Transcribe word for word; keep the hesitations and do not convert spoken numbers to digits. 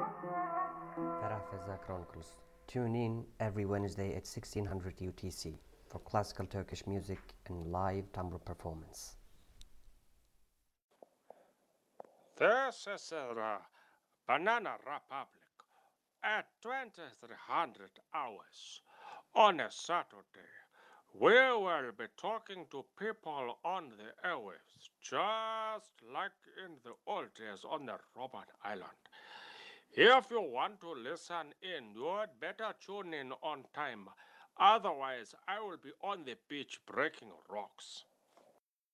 Ferah Chronicles. Tune in every Wednesday at sixteen hundred U T C for classical Turkish music and live tambour performance. This is the Banana Republic at twenty-three hundred hours on a Saturday. We will be talking to people on the airwaves, just like in the old days on the Robert Island. If you want to listen in, you'd better tune in on time. Otherwise, I will be on the beach breaking rocks.